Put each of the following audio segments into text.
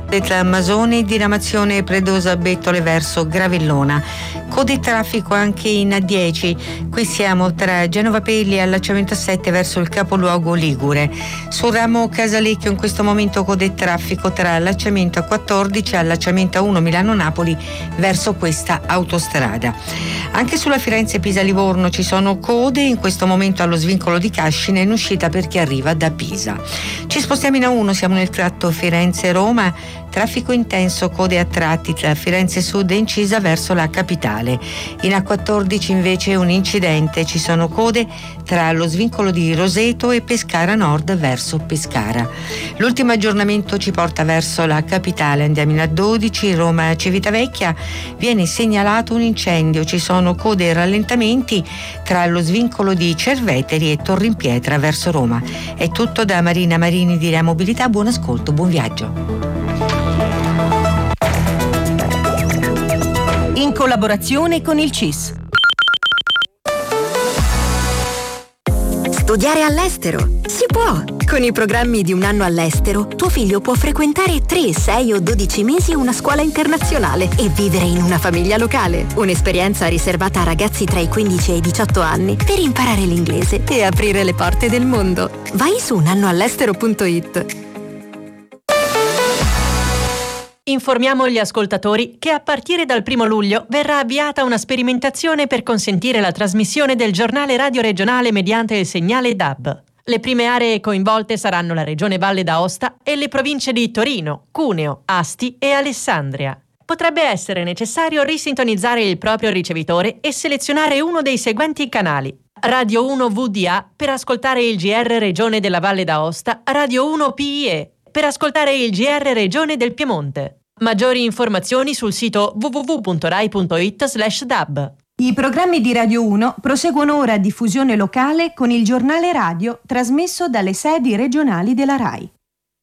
Tra Masone, diramazione Predosa Bettole verso Gravellona. Code traffico anche in A10. Qui siamo tra Genova Pelli e allacciamento 7 verso il capoluogo Ligure. Sul ramo Casalecchio in questo momento code traffico tra allacciamento A14 e allacciamento A1 Milano-Napoli verso questa autostrada. Anche sulla Firenze-Pisa-Livorno ci sono code in questo momento allo svincolo di Cascina in uscita per chi arriva da Pisa. Ci spostiamo in A1, siamo nel tratto Firenze-Roma. Traffico intenso, code a tratti tra Firenze Sud e Incisa verso la capitale. In A14 invece un incidente, ci sono code tra lo svincolo di Roseto e Pescara Nord verso Pescara. L'ultimo aggiornamento ci porta verso la capitale, andiamo in A12, Roma Civitavecchia, viene segnalato un incendio, ci sono code e rallentamenti tra lo svincolo di Cerveteri e Torrimpietra verso Roma. È tutto da Marina Marini di Rea Mobilità, buon ascolto, buon viaggio. In collaborazione con il CIS. Studiare all'estero? Si può! Con i programmi di un anno all'estero, tuo figlio può frequentare 3, 6 o 12 mesi una scuola internazionale e vivere in una famiglia locale. Un'esperienza riservata a ragazzi tra i 15 e i 18 anni per imparare l'inglese e aprire le porte del mondo. Vai su unannoall'estero.it. Informiamo gli ascoltatori che a partire dal 1 luglio verrà avviata una sperimentazione per consentire la trasmissione del giornale radio regionale mediante il segnale DAB. Le prime aree coinvolte saranno la Regione Valle d'Aosta e le province di Torino, Cuneo, Asti e Alessandria. Potrebbe essere necessario risintonizzare il proprio ricevitore e selezionare uno dei seguenti canali: Radio 1 VDA per ascoltare il GR Regione della Valle d'Aosta, Radio 1 PIE per ascoltare il GR Regione del Piemonte. Maggiori informazioni sul sito www.rai.it/dab. I programmi di Radio 1 proseguono ora a diffusione locale con il giornale radio trasmesso dalle sedi regionali della RAI.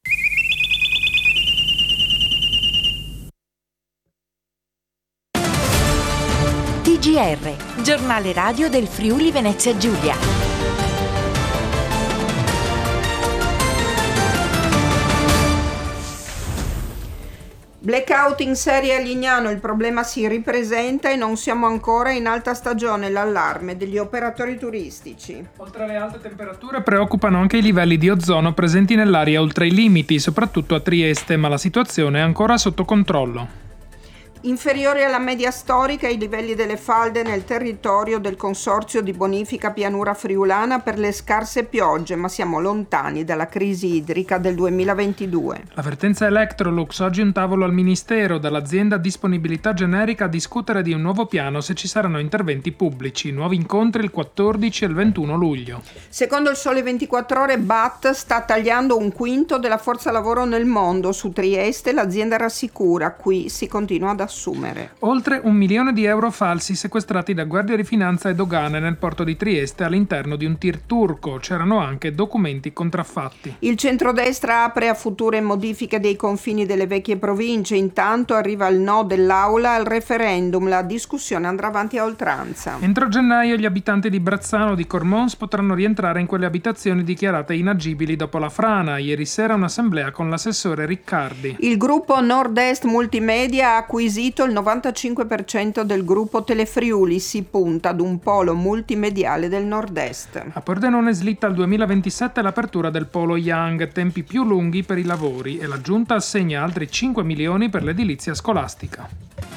TGR, giornale radio del Friuli Venezia Giulia. Blackout in serie a Lignano, il problema si ripresenta e non siamo ancora in alta stagione, l'allarme degli operatori turistici. Oltre alle alte temperature preoccupano anche i livelli di ozono presenti nell'aria oltre i limiti, soprattutto a Trieste, ma la situazione è ancora sotto controllo. Inferiori alla media storica i livelli delle falde nel territorio del Consorzio di Bonifica Pianura Friulana per le scarse piogge, ma siamo lontani dalla crisi idrica del 2022. L'avvertenza Electrolux, oggi un tavolo al Ministero, dall'azienda Disponibilità Generica a discutere di un nuovo piano se ci saranno interventi pubblici. Nuovi incontri il 14 e il 21 luglio. Secondo il Sole 24 Ore, BAT sta tagliando un quinto della forza lavoro nel mondo. Su Trieste l'azienda rassicura, qui si continua ad assumere. Oltre 1 milione di euro falsi sequestrati da Guardia di Finanza e Dogane nel porto di Trieste all'interno di un tir turco. C'erano anche documenti contraffatti. Il centrodestra apre a future modifiche dei confini delle vecchie province. Intanto arriva il no dell'Aula al referendum. La discussione andrà avanti a oltranza. Entro gennaio gli abitanti di Brazzano o di Cormons potranno rientrare in quelle abitazioni dichiarate inagibili dopo la frana. Ieri sera un'assemblea con l'assessore Riccardi. Il gruppo Nord-Est Multimedia ha acquisito il 95% del gruppo Telefriuli, si punta ad un polo multimediale del Nord-Est. A Pordenone slitta al 2027 l'apertura del polo Young, tempi più lunghi per i lavori, e la Giunta assegna altri 5 milioni per l'edilizia scolastica.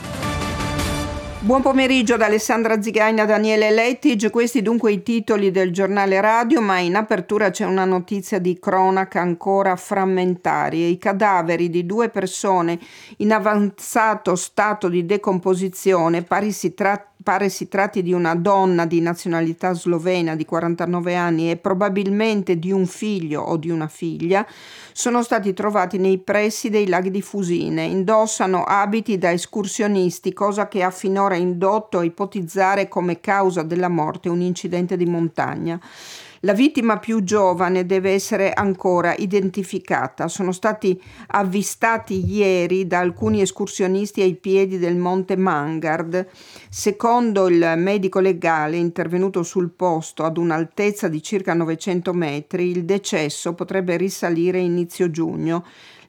Buon pomeriggio da Alessandra Zigaina, Daniele Lettig, questi dunque i titoli del giornale radio, ma in apertura c'è una notizia di cronaca ancora frammentaria. I cadaveri di 2 persone in avanzato stato di decomposizione, pare si tratti di una donna di nazionalità slovena di 49 anni e probabilmente di un figlio o di una figlia, sono stati trovati nei pressi dei laghi di Fusine. Indossano abiti da escursionisti, cosa che ha finora indotto a ipotizzare come causa della morte un incidente di montagna. La vittima più giovane deve essere ancora identificata. Sono stati avvistati ieri da alcuni escursionisti ai piedi del Monte Mangard. Secondo il medico legale intervenuto sul posto ad un'altezza di circa 900 metri, il decesso potrebbe risalire inizio giugno.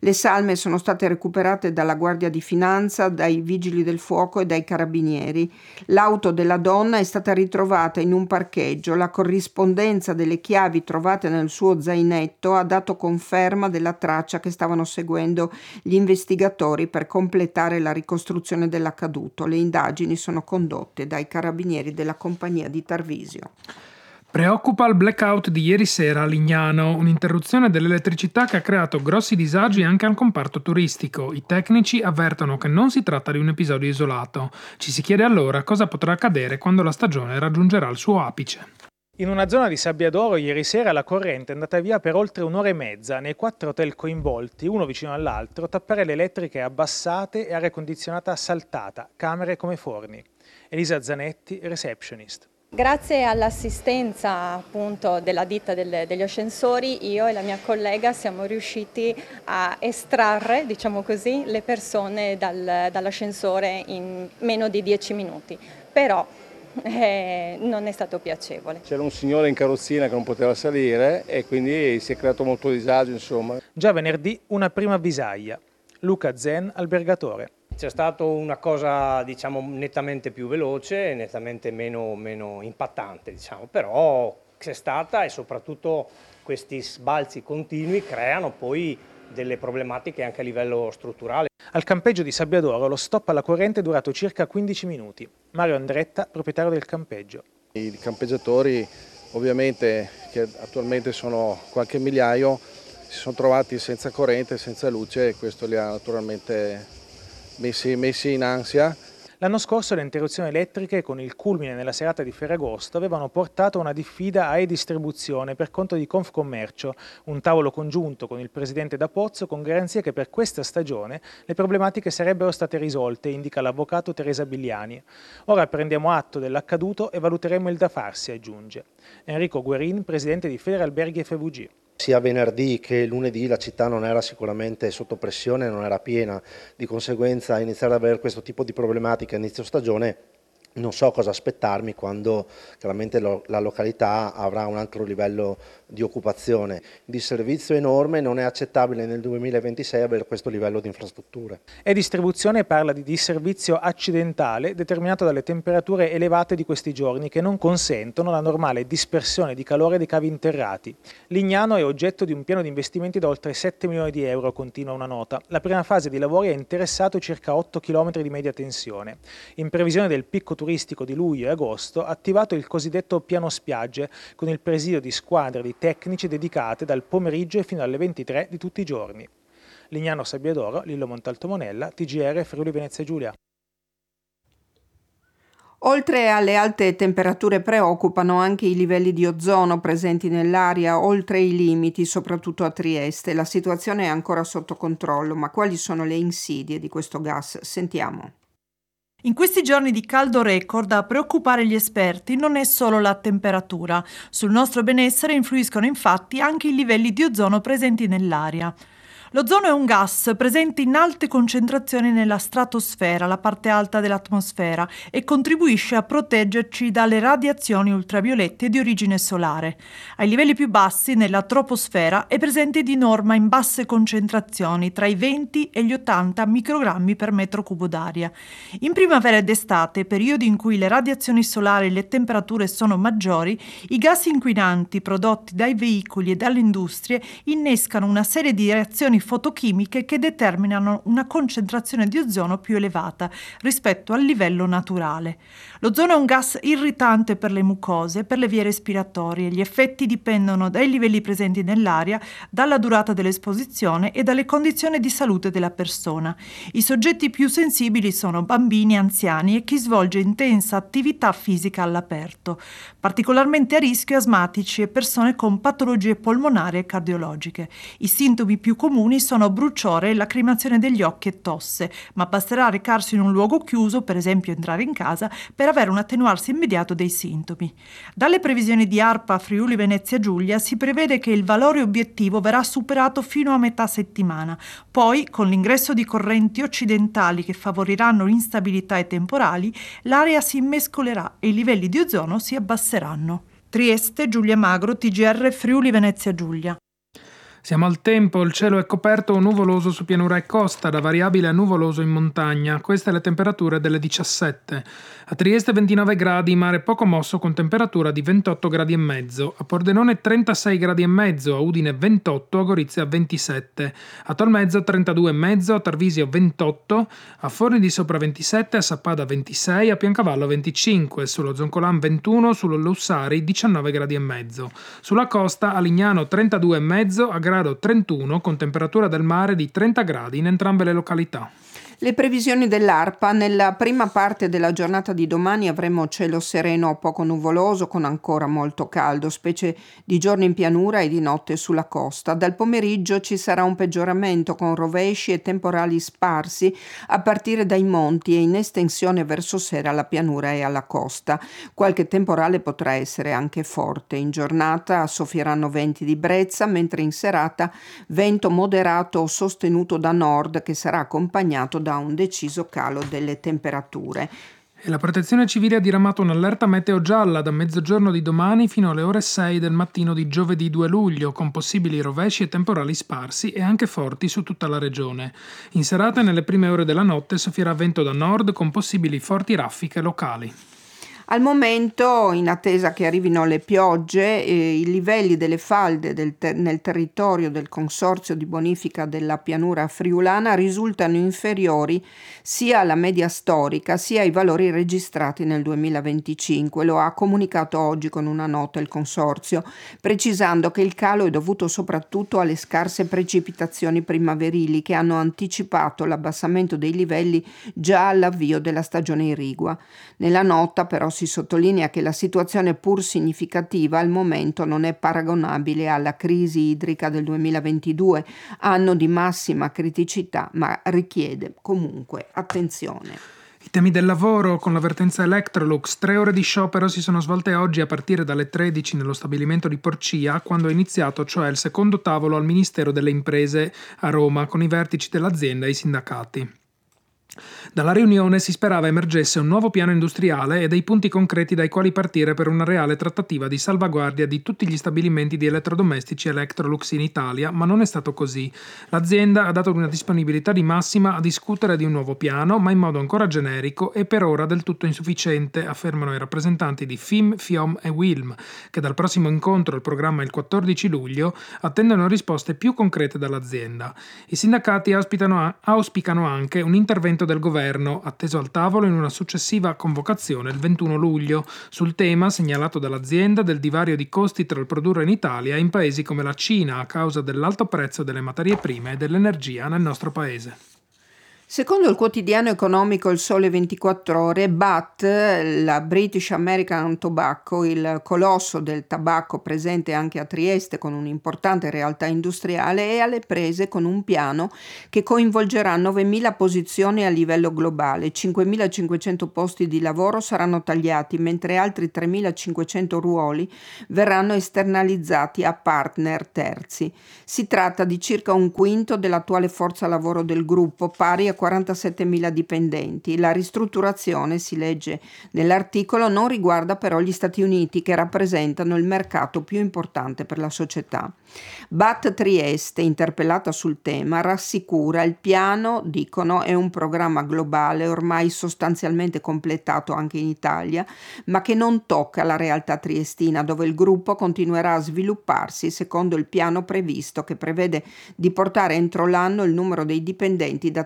Le salme sono state recuperate dalla Guardia di Finanza, dai Vigili del Fuoco e dai Carabinieri. L'auto della donna è stata ritrovata in un parcheggio. La corrispondenza delle chiavi trovate nel suo zainetto ha dato conferma della traccia che stavano seguendo gli investigatori per completare la ricostruzione dell'accaduto. Le indagini sono condotte dai Carabinieri della compagnia di Tarvisio. Preoccupa il blackout di ieri sera a Lignano, un'interruzione dell'elettricità che ha creato grossi disagi anche al comparto turistico. I tecnici avvertono che non si tratta di un episodio isolato. Ci si chiede allora cosa potrà accadere quando la stagione raggiungerà il suo apice. In una zona di Sabbiadoro ieri sera la corrente è andata via per oltre un'ora e mezza. Nei 4 hotel coinvolti, uno vicino all'altro, tapparelle elettriche abbassate e aria condizionata saltata, camere come forni. Elisa Zanetti, receptionist. Grazie all'assistenza appunto della ditta degli ascensori, io e la mia collega siamo riusciti a estrarre, diciamo così, le persone dall'ascensore in meno di 10 minuti. Però non è stato piacevole. C'era un signore in carrozzina che non poteva salire e quindi si è creato molto disagio, insomma. Già venerdì una prima avvisaglia. Luca Zen, albergatore. C'è stata una cosa, diciamo, nettamente più veloce, nettamente meno impattante, diciamo, però c'è stata, e soprattutto questi sbalzi continui creano poi delle problematiche anche a livello strutturale. Al campeggio di Sabbiadoro lo stop alla corrente è durato circa 15 minuti. Mario Andretta, proprietario del campeggio. I campeggiatori, ovviamente, che attualmente sono qualche migliaio, si sono trovati senza corrente, senza luce, e questo li ha naturalmente messi in ansia. L'anno scorso le interruzioni elettriche, con il culmine nella serata di Ferragosto, avevano portato a una diffida a e-distribuzione per conto di Confcommercio, un tavolo congiunto con il presidente D'Apozzo con garanzia che per questa stagione le problematiche sarebbero state risolte, indica l'avvocato Teresa Bigliani. Ora prendiamo atto dell'accaduto e valuteremo il da farsi, aggiunge. Enrico Guerin, presidente di Federalberghi FVG. Sia venerdì che lunedì la città non era sicuramente sotto pressione, non era piena, di conseguenza iniziare ad avere questo tipo di problematiche a inizio stagione non so cosa aspettarmi quando chiaramente la località avrà un altro livello di occupazione. Il disservizio è enorme, non è accettabile nel 2026 avere questo livello di infrastrutture. E distribuzione parla di disservizio accidentale determinato dalle temperature elevate di questi giorni che non consentono la normale dispersione di calore dei cavi interrati. Lignano è oggetto di un piano di investimenti da oltre 7 milioni di euro, continua una nota. La prima fase di lavori ha interessato circa 8 km di media tensione. In previsione del picco turistico di luglio e agosto, attivato il cosiddetto piano spiagge, con il presidio di squadre di tecnici dedicate dal pomeriggio e fino alle 23 di tutti i giorni. Lignano Sabbiadoro, Lillo Montalto Monella, TGR Friuli Venezia Giulia. Oltre alle alte temperature preoccupano anche i livelli di ozono presenti nell'aria oltre i limiti, soprattutto a Trieste. La situazione è ancora sotto controllo, ma quali sono le insidie di questo gas? Sentiamo. In questi giorni di caldo record a preoccupare gli esperti non è solo la temperatura. Sul nostro benessere influiscono infatti anche i livelli di ozono presenti nell'aria. L'ozono è un gas presente in alte concentrazioni nella stratosfera, la parte alta dell'atmosfera, e contribuisce a proteggerci dalle radiazioni ultraviolette di origine solare. Ai livelli più bassi, nella troposfera, è presente di norma in basse concentrazioni, tra i 20 e gli 80 microgrammi per metro cubo d'aria. In primavera ed estate, periodi in cui le radiazioni solari e le temperature sono maggiori, i gas inquinanti prodotti dai veicoli e dalle industrie innescano una serie di reazioni fotochimiche che determinano una concentrazione di ozono più elevata rispetto al livello naturale. L'ozono è un gas irritante per le mucose, per le vie respiratorie. Gli effetti dipendono dai livelli presenti nell'aria, dalla durata dell'esposizione e dalle condizioni di salute della persona. I soggetti più sensibili sono bambini, anziani e chi svolge intensa attività fisica all'aperto. Particolarmente a rischio asmatici e persone con patologie polmonari e cardiologiche. I sintomi più comuni sono bruciore, lacrimazione degli occhi e tosse, ma basterà recarsi in un luogo chiuso, per esempio entrare in casa, per avere un attenuarsi immediato dei sintomi. Dalle previsioni di ARPA Friuli Venezia Giulia si prevede che il valore obiettivo verrà superato fino a metà settimana. Poi, con l'ingresso di correnti occidentali che favoriranno instabilità e temporali, l'area si immescolerà e i livelli di ozono si abbasseranno. Trieste, Giulia Magro, TGR Friuli Venezia Giulia. Siamo al tempo, il cielo è coperto o nuvoloso su pianura e costa, da variabile a nuvoloso in montagna. Queste le temperature delle 17. A Trieste 29 gradi, mare poco mosso con temperatura di 28 gradi e mezzo. A Pordenone 36 gradi e mezzo, a Udine 28, a Gorizia 27. A Tolmezzo 32 e mezzo, a Tarvisio 28, a Forni di Sopra 27, a Sappada 26, a Piancavallo 25, sullo Zoncolan 21, sullo Lussari 19 gradi e mezzo. Sulla costa a Lignano 32 e mezzo, a Grado 31 con temperatura del mare di 30 gradi in entrambe le località. Le previsioni dell'ARPA: nella prima parte della giornata di domani avremo cielo sereno o poco nuvoloso con ancora molto caldo, specie di giorno in pianura e di notte sulla costa. Dal pomeriggio ci sarà un peggioramento con rovesci e temporali sparsi a partire dai monti e in estensione verso sera alla pianura e alla costa. Qualche temporale potrà essere anche forte. In giornata soffieranno venti di brezza, mentre in serata vento moderato o sostenuto da nord che sarà accompagnato da un deciso calo delle temperature. E la Protezione Civile ha diramato un'allerta meteo gialla da mezzogiorno di domani fino alle ore 6 del mattino di giovedì 2 luglio, con possibili rovesci e temporali sparsi e anche forti su tutta la regione. In serata e nelle prime ore della notte soffierà vento da nord con possibili forti raffiche locali. Al momento, in attesa che arrivino le piogge, i livelli delle falde nel territorio del Consorzio di bonifica della pianura friulana risultano inferiori sia alla media storica sia ai valori registrati nel 2025. Lo ha comunicato oggi con una nota il Consorzio, precisando che il calo è dovuto soprattutto alle scarse precipitazioni primaverili che hanno anticipato l'abbassamento dei livelli già all'avvio della stagione irrigua. Nella nota però si sottolinea che la situazione, pur significativa, al momento non è paragonabile alla crisi idrica del 2022, anno di massima criticità, ma richiede comunque attenzione. I temi del lavoro, con l'avvertenza Electrolux, 3 ore di sciopero si sono svolte oggi a partire dalle 13 nello stabilimento di Porcia, quando è iniziato cioè il secondo tavolo al Ministero delle Imprese a Roma, con i vertici dell'azienda e i sindacati. Dalla riunione si sperava emergesse un nuovo piano industriale e dei punti concreti dai quali partire per una reale trattativa di salvaguardia di tutti gli stabilimenti di elettrodomestici Electrolux in Italia, ma non è stato così. L'azienda ha dato una disponibilità di massima a discutere di un nuovo piano, ma in modo ancora generico e per ora del tutto insufficiente, affermano i rappresentanti di FIM, FIOM e WILM, che dal prossimo incontro al programma il 14 luglio attendono risposte più concrete dall'azienda. I sindacati auspicano anche un intervento del governo, atteso al tavolo in una successiva convocazione il 21 luglio, sul tema, segnalato dall'azienda, del divario di costi tra il produrre in Italia e in paesi come la Cina a causa dell'alto prezzo delle materie prime e dell'energia nel nostro paese. Secondo il quotidiano economico Il Sole 24 Ore, BAT, la British American Tobacco, il colosso del tabacco presente anche a Trieste con un'importante realtà industriale, è alle prese con un piano che coinvolgerà 9.000 posizioni a livello globale, 5.500 posti di lavoro saranno tagliati, mentre altri 3.500 ruoli verranno esternalizzati a partner terzi. Si tratta di circa un quinto dell'attuale forza lavoro del gruppo, pari a 47.000 dipendenti. La ristrutturazione, si legge nell'articolo, non riguarda però gli Stati Uniti, che rappresentano il mercato più importante per la società. BAT Trieste, interpellata sul tema, rassicura: il piano, dicono, è un programma globale ormai sostanzialmente completato anche in Italia, ma che non tocca la realtà triestina, dove il gruppo continuerà a svilupparsi secondo il piano previsto, che prevede di portare entro l'anno il numero dei dipendenti da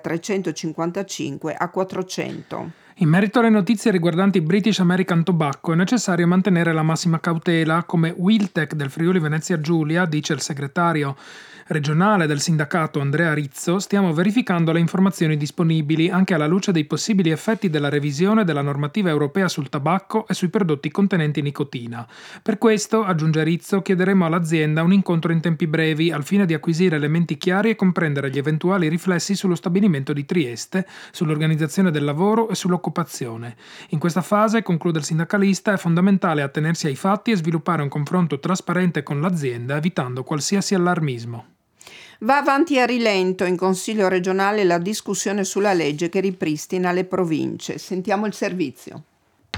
355 a 400. In merito alle notizie riguardanti British American Tobacco è necessario mantenere la massima cautela, come Wiltec del Friuli Venezia Giulia, dice il segretario regionale del sindacato Andrea Rizzo. Stiamo verificando le informazioni disponibili anche alla luce dei possibili effetti della revisione della normativa europea sul tabacco e sui prodotti contenenti nicotina. Per questo, aggiunge Rizzo, chiederemo all'azienda un incontro in tempi brevi al fine di acquisire elementi chiari e comprendere gli eventuali riflessi sullo stabilimento di Trieste, sull'organizzazione del lavoro e sull'occupazione. In questa fase, conclude il sindacalista, è fondamentale attenersi ai fatti e sviluppare un confronto trasparente con l'azienda, evitando qualsiasi allarmismo. Va avanti a rilento in Consiglio regionale la discussione sulla legge che ripristina le province. Sentiamo il servizio.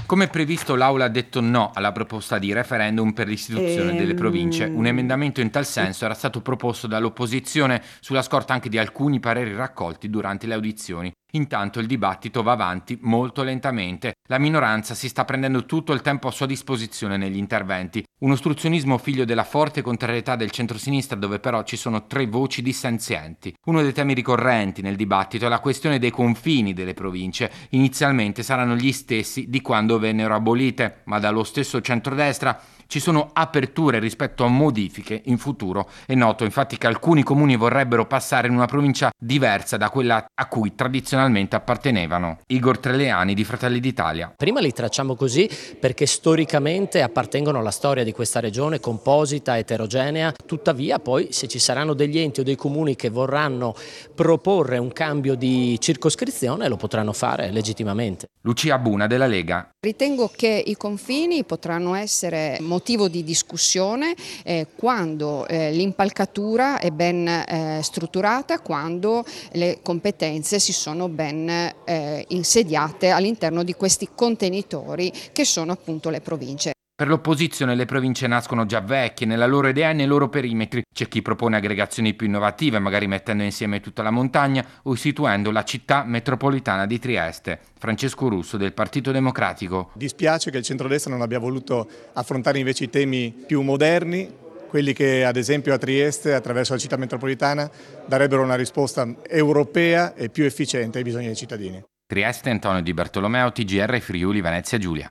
Come previsto, l'Aula ha detto no alla proposta di referendum per l'istituzione delle province. Un emendamento in tal senso era stato proposto dall'opposizione sulla scorta anche di alcuni pareri raccolti durante le audizioni. Intanto il dibattito va avanti molto lentamente. La minoranza si sta prendendo tutto il tempo a sua disposizione negli interventi. Un ostruzionismo figlio della forte contrarietà del centrosinistra, dove però ci sono 3 voci dissenzienti. Uno dei temi ricorrenti nel dibattito è la questione dei confini delle province. Inizialmente saranno gli stessi di quando vennero abolite, ma dallo stesso centrodestra ci sono aperture rispetto a modifiche in futuro. È noto infatti che alcuni comuni vorrebbero passare in una provincia diversa da quella a cui tradizionalmente appartenevano. Igor Treleani di Fratelli d'Italia. Prima li tracciamo così perché storicamente appartengono alla storia di questa regione composita, eterogenea. Tuttavia poi se ci saranno degli enti o dei comuni che vorranno proporre un cambio di circoscrizione lo potranno fare legittimamente. Lucia Buna della Lega. Ritengo che i confini potranno essere motivo di discussione quando l'impalcatura è ben strutturata, quando le competenze si sono ben insediate all'interno di questi contenitori che sono appunto le province. Per l'opposizione le province nascono già vecchie nella loro idea e nei loro perimetri. C'è chi propone aggregazioni più innovative, magari mettendo insieme tutta la montagna o istituendo la città metropolitana di Trieste. Francesco Russo del Partito Democratico. Dispiace che il centrodestra non abbia voluto affrontare invece i temi più moderni, quelli che ad esempio a Trieste, attraverso la città metropolitana, darebbero una risposta europea e più efficiente ai bisogni dei cittadini. Trieste, Antonio Di Bartolomeo, TGR Friuli Venezia Giulia.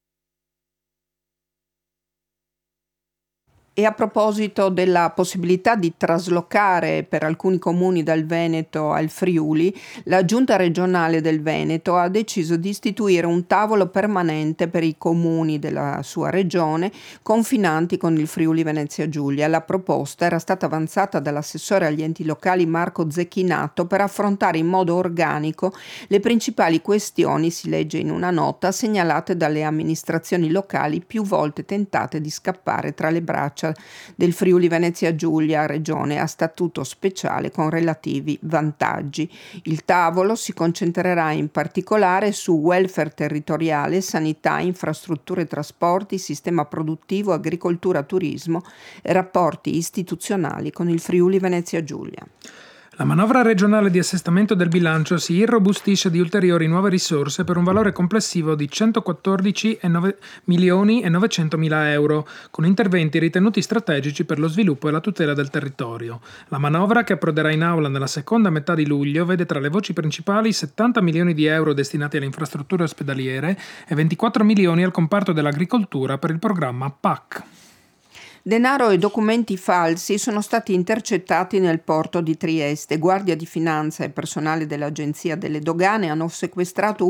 E a proposito della possibilità di traslocare per alcuni comuni dal Veneto al Friuli, la Giunta regionale del Veneto ha deciso di istituire un tavolo permanente per i comuni della sua regione confinanti con il Friuli Venezia Giulia. La proposta era stata avanzata dall'assessore agli enti locali Marco Zecchinato per affrontare in modo organico le principali questioni, si legge in una nota, segnalate dalle amministrazioni locali più volte tentate di scappare tra le braccia del Friuli Venezia Giulia, regione a statuto speciale con relativi vantaggi. Il tavolo si concentrerà in particolare su welfare territoriale, sanità, infrastrutture e trasporti, sistema produttivo, agricoltura, turismo e rapporti istituzionali con il Friuli Venezia Giulia. La manovra regionale di assestamento del bilancio si irrobustisce di ulteriori nuove risorse per un valore complessivo di 114.900.000 euro, con interventi ritenuti strategici per lo sviluppo e la tutela del territorio. La manovra, che approderà in aula nella seconda metà di luglio, vede tra le voci principali 70 milioni di euro destinati alle infrastrutture ospedaliere e 24 milioni al comparto dell'agricoltura per il programma PAC. Denaro e documenti falsi sono stati intercettati nel porto di Trieste. Guardia di Finanza e personale dell'Agenzia delle Dogane hanno sequestrato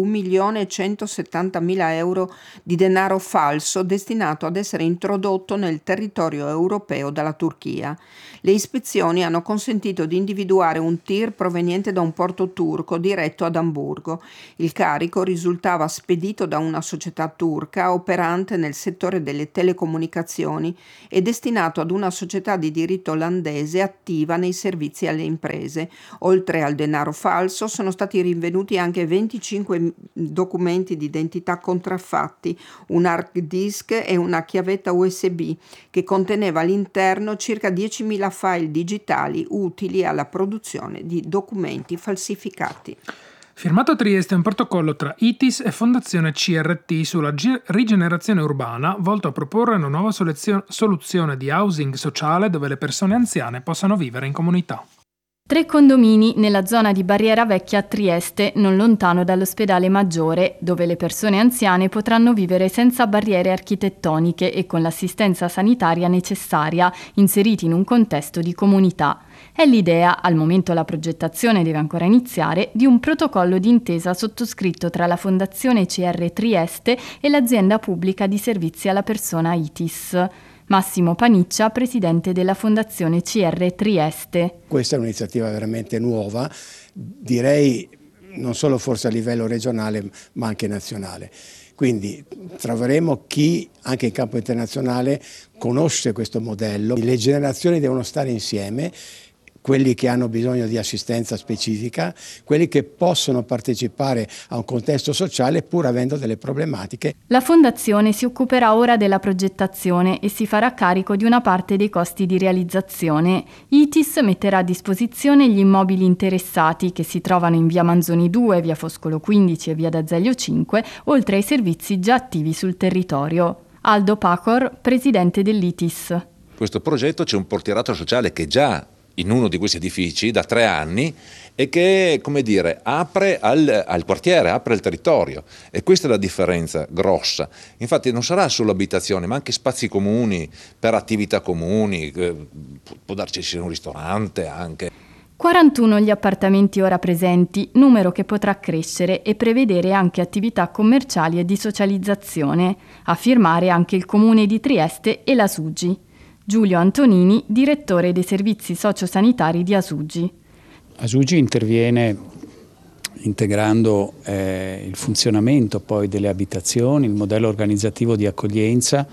1.170.000 euro di denaro falso destinato ad essere introdotto nel territorio europeo dalla Turchia. Le ispezioni hanno consentito di individuare un tir proveniente da un porto turco diretto ad Amburgo. Il carico risultava spedito da una società turca operante nel settore delle telecomunicazioni e destinato ad una società di diritto olandese attiva nei servizi alle imprese. Oltre al denaro falso sono stati rinvenuti anche 25 documenti di identità contraffatti, un hard disk e una chiavetta USB che conteneva all'interno circa 10.000 file digitali utili alla produzione di documenti falsificati. Firmato a Trieste un protocollo tra ITIS e Fondazione CRT sulla rigenerazione urbana, volto a proporre una nuova soluzione di housing sociale dove le persone anziane possano vivere in comunità. 3 condomini nella zona di Barriera Vecchia a Trieste, non lontano dall'ospedale Maggiore, dove le persone anziane potranno vivere senza barriere architettoniche e con l'assistenza sanitaria necessaria, inseriti in un contesto di comunità. È l'idea, al momento la progettazione deve ancora iniziare, di un protocollo d'intesa sottoscritto tra la Fondazione CR Trieste e l'azienda pubblica di servizi alla persona ITIS. Massimo Paniccia, presidente della Fondazione CR Trieste. Questa è un'iniziativa veramente nuova, direi non solo forse a livello regionale ma anche nazionale. Quindi troveremo chi anche in campo internazionale conosce questo modello. Le generazioni devono stare insieme, quelli che hanno bisogno di assistenza specifica, quelli che possono partecipare a un contesto sociale pur avendo delle problematiche. La Fondazione si occuperà ora della progettazione e si farà carico di una parte dei costi di realizzazione. ITIS metterà a disposizione gli immobili interessati che si trovano in via Manzoni 2, via Foscolo 15 e via D'Azeglio 5, oltre ai servizi già attivi sul territorio. Aldo Pacor, presidente dell'ITIS. Questo progetto c'è un portierato sociale che già in uno di questi edifici da 3 anni e che, come dire, apre al quartiere, apre al territorio, e questa è la differenza grossa. Infatti non sarà solo abitazione, ma anche spazi comuni per attività comuni, può darci un ristorante anche. 41 gli appartamenti ora presenti, numero che potrà crescere e prevedere anche attività commerciali e di socializzazione, a firmare anche il Comune di Trieste e la SUGI. Giulio Antonini, direttore dei servizi sociosanitari di Asugi. Asugi interviene integrando il funzionamento poi delle abitazioni, il modello organizzativo di accoglienza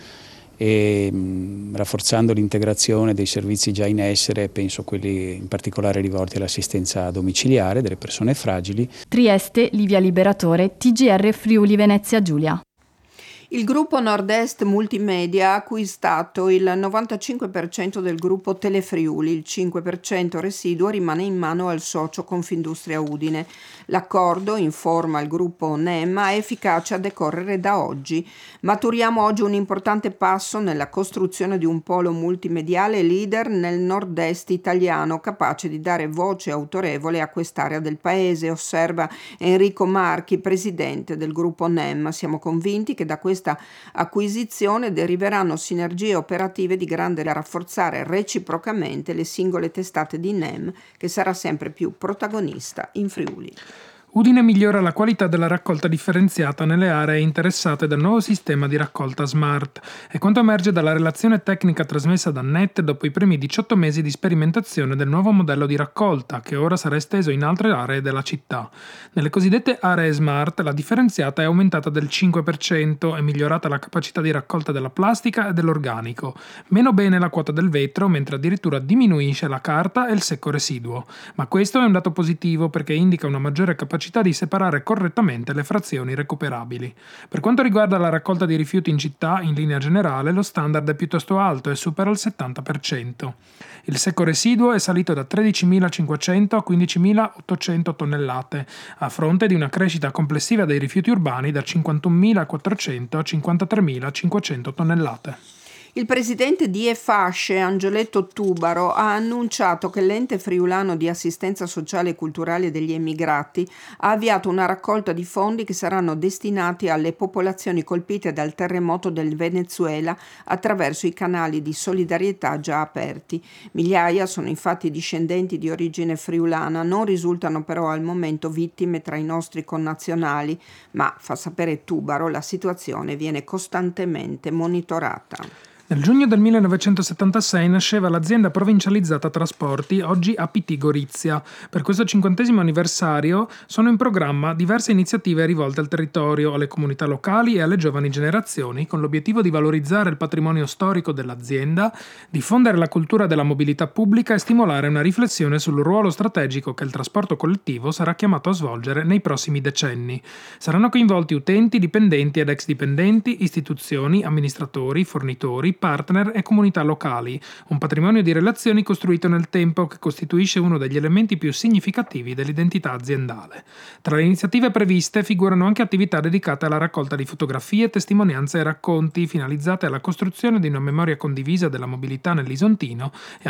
e rafforzando l'integrazione dei servizi già in essere, penso quelli in particolare rivolti all'assistenza domiciliare delle persone fragili. Trieste, Livia Liberatore, TGR Friuli Venezia Giulia. Il gruppo Nord-Est Multimedia ha acquistato il 95% del gruppo Telefriuli, il 5% residuo rimane in mano al socio Confindustria Udine. L'accordo, informa il gruppo NEM, ha efficacia a decorrere da oggi. Maturiamo oggi un importante passo nella costruzione di un polo multimediale leader nel Nord-Est italiano, capace di dare voce autorevole a quest'area del paese, osserva Enrico Marchi, presidente del gruppo NEM. Siamo convinti che da questa acquisizione deriveranno sinergie operative di grande da rafforzare reciprocamente le singole testate di NEM, che sarà sempre più protagonista in Friuli. Udine migliora la qualità della raccolta differenziata nelle aree interessate dal nuovo sistema di raccolta smart. È quanto emerge dalla relazione tecnica trasmessa da NET dopo i primi 18 mesi di sperimentazione del nuovo modello di raccolta, che ora sarà esteso in altre aree della città. Nelle cosiddette aree smart la differenziata è aumentata del 5%, è migliorata la capacità di raccolta della plastica e dell'organico. Meno bene la quota del vetro, mentre addirittura diminuisce la carta e il secco residuo. Ma questo è un dato positivo perché indica una maggiore capacità di separare correttamente le frazioni recuperabili. Per quanto riguarda la raccolta di rifiuti in città, in linea generale lo standard è piuttosto alto e supera il 70%. Il secco residuo è salito da 13.500 a 15.800 tonnellate, a fronte di una crescita complessiva dei rifiuti urbani da 51.400 a 53.500 tonnellate. Il presidente di EFASCE, Angioletto Tubaro, ha annunciato che l'ente friulano di assistenza sociale e culturale degli emigrati ha avviato una raccolta di fondi che saranno destinati alle popolazioni colpite dal terremoto del Venezuela attraverso i canali di solidarietà già aperti. Migliaia sono infatti discendenti di origine friulana, non risultano però al momento vittime tra i nostri connazionali, ma, fa sapere Tubaro, la situazione viene costantemente monitorata. Nel giugno del 1976 nasceva l'azienda provincializzata Trasporti, oggi APT Gorizia. Per questo 50° anniversario sono in programma diverse iniziative rivolte al territorio, alle comunità locali e alle giovani generazioni, con l'obiettivo di valorizzare il patrimonio storico dell'azienda, diffondere la cultura della mobilità pubblica e stimolare una riflessione sul ruolo strategico che il trasporto collettivo sarà chiamato a svolgere nei prossimi decenni. Saranno coinvolti utenti, dipendenti ed ex dipendenti, istituzioni, amministratori, fornitori, partner e comunità locali, un patrimonio di relazioni costruito nel tempo che costituisce uno degli elementi più significativi dell'identità aziendale. Tra le iniziative previste figurano anche attività dedicate alla raccolta di fotografie, testimonianze e racconti finalizzate alla costruzione di una memoria condivisa della mobilità nell'Isontino e